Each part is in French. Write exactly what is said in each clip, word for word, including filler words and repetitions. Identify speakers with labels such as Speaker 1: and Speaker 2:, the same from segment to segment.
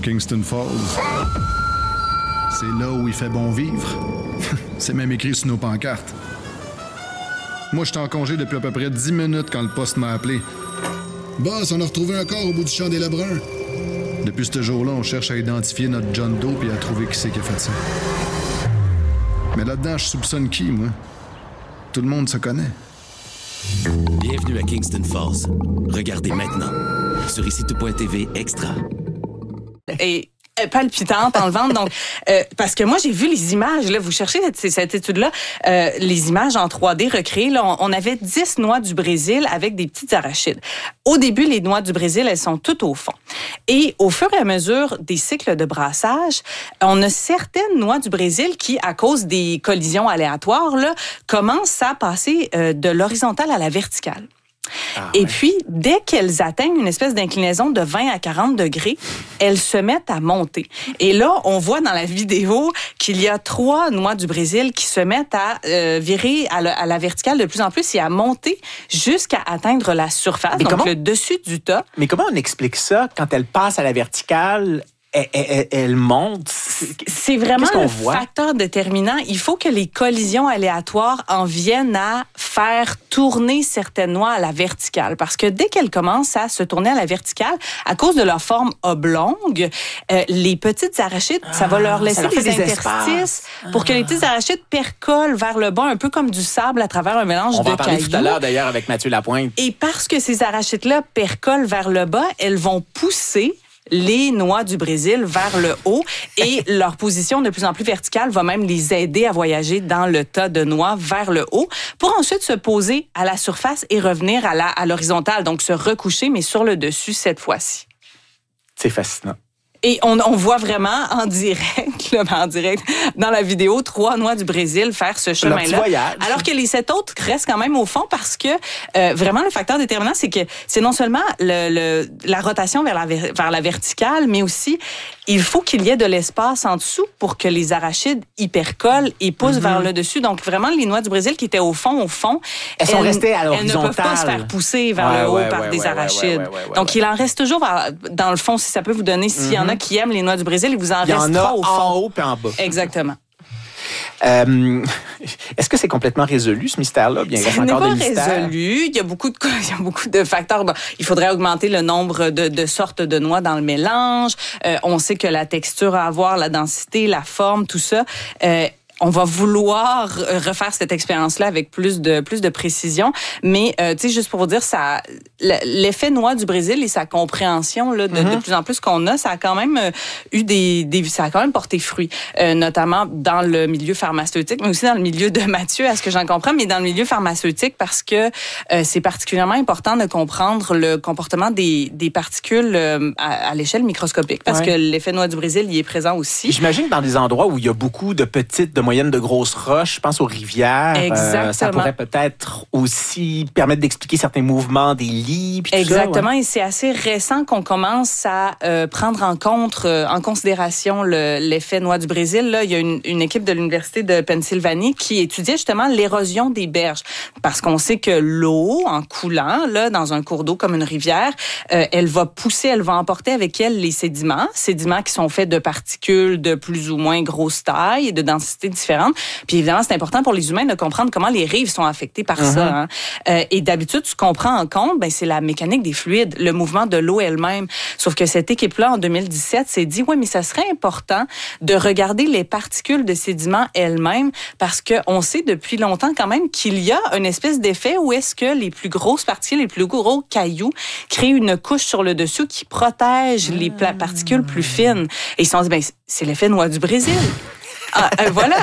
Speaker 1: Kingston Falls. C'est là où il fait bon vivre. C'est même écrit sur nos pancartes. Moi, j'étais en congé depuis à peu près dix minutes quand le poste m'a appelé. Boss, on a retrouvé un corps au bout du champ des Lebrun. Depuis ce jour-là, on cherche à identifier notre John Doe et à trouver qui c'est qui a fait ça. Mais là-dedans, je soupçonne qui, moi? Tout le monde se connaît.
Speaker 2: Bienvenue à Kingston Falls. Regardez maintenant sur ici tout point t v extra.
Speaker 3: Et euh, palpitante en le ventre. Donc, euh, parce que moi, j'ai vu les images, là, vous cherchez cette, cette étude-là, euh, les images en trois D recréées, là, on, on avait dix noix du Brésil avec des petites arachides. Au début, les noix du Brésil, elles sont toutes au fond. Et au fur et à mesure des cycles de brassage, on a certaines noix du Brésil qui, à cause des collisions aléatoires, là, commencent à passer euh, de l'horizontale à la verticale. Ah, et ouais. Puis, dès qu'elles atteignent une espèce d'inclinaison de vingt à quarante degrés, elles se mettent à monter. Et là, on voit dans la vidéo qu'il y a trois noix du Brésil qui se mettent à euh, virer à la, à la verticale de plus en plus et à monter jusqu'à atteindre la surface, mais donc comment, le dessus du tas.
Speaker 4: Mais comment on explique ça quand elles passent à la verticale? Elle, elle, elle monte.
Speaker 3: C'est vraiment le voit? facteur déterminant. Il faut que les collisions aléatoires en viennent à faire tourner certaines noix à la verticale. Parce que dès qu'elles commencent à se tourner à la verticale, à cause de leur forme oblongue, euh, les petites arachides, ah, ça va leur laisser leur des, des interstices ah. pour que les petites arachides percolent vers le bas, un peu comme du sable à travers un mélange
Speaker 4: On
Speaker 3: de cailloux.
Speaker 4: On va en parler
Speaker 3: cailloux.
Speaker 4: tout à l'heure, d'ailleurs, avec Mathieu Lapointe.
Speaker 3: Et parce que ces arachides-là percolent vers le bas, elles vont pousser les noix du Brésil vers le haut et leur position de plus en plus verticale va même les aider à voyager dans le tas de noix vers le haut pour ensuite se poser à la surface et revenir à la à l'horizontale, donc se recoucher, mais sur le dessus cette fois-ci.
Speaker 4: C'est fascinant.
Speaker 3: Et on, on voit vraiment en direct, là, en direct, dans la vidéo, trois noix du Brésil faire ce chemin-là. Alors que les sept autres restent quand même au fond parce que euh, vraiment le facteur déterminant, c'est que c'est non seulement le, le, la rotation vers la, vers la verticale, mais aussi il faut qu'il y ait de l'espace en dessous pour que les arachides hypercollent et poussent mm-hmm. vers le dessus. Donc vraiment, les noix du Brésil qui étaient au fond, au fond,
Speaker 4: elles, elles sont restées à l'horizontale.
Speaker 3: Elles ne peuvent pas se faire pousser vers ouais, le haut ouais, par ouais, des ouais, arachides. Ouais, ouais, ouais, ouais, Donc ouais. il en reste toujours vers, dans le fond, si ça peut vous donner, s'il mm-hmm. y en a qui aiment les noix du Brésil, il vous en,
Speaker 4: il y en
Speaker 3: restera
Speaker 4: a
Speaker 3: au fond.
Speaker 4: En haut puis en bas.
Speaker 3: Exactement.
Speaker 4: Euh, est-ce que c'est complètement résolu, ce mystère-là? Bien, il reste encore des mystères.
Speaker 3: Ce n'est pas résolu. Il y a beaucoup de, il y a beaucoup de facteurs. Bon, il faudrait augmenter le nombre de, de sortes de noix dans le mélange. Euh, on sait que la texture à avoir, la densité, la forme, tout ça... Euh, on va vouloir refaire cette expérience-là avec plus de plus de précision, mais euh, tu sais, juste pour vous dire, ça, l'effet noix du Brésil et sa compréhension là de, mm-hmm. de plus en plus qu'on a, ça a quand même eu des, des ça a quand même porté fruit, euh, notamment dans le milieu pharmaceutique, mais aussi dans le milieu de Mathieu, à ce que j'en comprends, mais dans le milieu pharmaceutique parce que euh, c'est particulièrement important de comprendre le comportement des des particules euh, à, à l'échelle microscopique, parce ouais. que l'effet noix du Brésil y est présent aussi.
Speaker 4: J'imagine dans des endroits où il y a beaucoup de petites de moyenne de grosses roches, je pense aux rivières.
Speaker 3: Exactement.
Speaker 4: Euh, ça pourrait peut-être aussi permettre d'expliquer certains mouvements des lits. Puis tout
Speaker 3: Exactement.
Speaker 4: Ça, ouais.
Speaker 3: Et c'est assez récent qu'on commence à euh, prendre en compte, euh, en considération le, l'effet noix du Brésil. Là, il y a une, une équipe de l'Université de Pennsylvanie qui étudiait justement l'érosion des berges. Parce qu'on sait que l'eau, en coulant, là, dans un cours d'eau comme une rivière, euh, elle va pousser, elle va emporter avec elle les sédiments. Sédiments qui sont faits de particules de plus ou moins grosse taille et de densité différentes. Puis évidemment, c'est important pour les humains de comprendre comment les rives sont affectées par mm-hmm. ça. Hein. Euh, et d'habitude, ce qu'on prend en compte, ben, c'est la mécanique des fluides, le mouvement de l'eau elle-même. Sauf que cette équipe-là, en deux mille dix-sept, s'est dit, ouais, mais ça serait important de regarder les particules de sédiments elles-mêmes parce qu'on sait depuis longtemps quand même qu'il y a une espèce d'effet où est-ce que les plus grosses particules, les plus gros cailloux créent une couche sur le dessus qui protège les pla- particules plus fines. Et ils se sont dit, ben, c'est l'effet noix du Brésil. Ah, euh, voilà.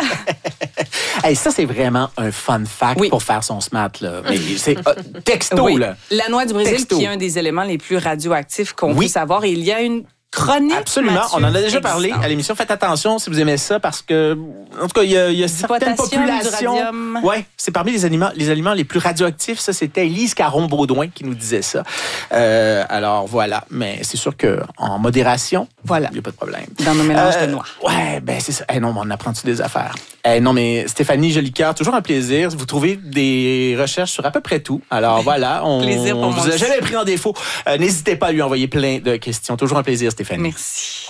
Speaker 4: Hey, ça, c'est vraiment un fun fact oui. pour faire son smat. Là. Mais c'est euh, texto.
Speaker 3: Oui.
Speaker 4: Là.
Speaker 3: La noix du Brésil,
Speaker 4: texto.
Speaker 3: qui est un des éléments les plus radioactifs qu'on
Speaker 4: oui.
Speaker 3: peut savoir. Et il y a une chronique.
Speaker 4: Absolument.
Speaker 3: Mathieu,
Speaker 4: on en a déjà
Speaker 3: existant.
Speaker 4: parlé à l'émission. Faites attention si vous aimez ça parce que, en tout cas, il y a, il y a certaines populations. Oui, c'est parmi les aliments, les aliments les plus radioactifs. Ça, c'était Lise Caron-Baudouin qui nous disait ça. Euh, alors, voilà. Mais c'est sûr qu'en modération,
Speaker 3: voilà.
Speaker 4: il n'y a pas de problème.
Speaker 3: Dans nos mélanges
Speaker 4: euh,
Speaker 3: de noix.
Speaker 4: Ouais, ben c'est ça. Eh non, mais on apprend-tu des affaires? Eh non, mais Stéphanie Jolicoeur, toujours un plaisir. Vous trouvez des recherches sur à peu près tout. Alors, voilà. On,
Speaker 3: plaisir pour
Speaker 4: on
Speaker 3: moi
Speaker 4: vous a
Speaker 3: aussi.
Speaker 4: jamais pris en défaut. Euh, n'hésitez pas à lui envoyer plein de questions. Toujours un plaisir, Stéphanie.
Speaker 3: Merci.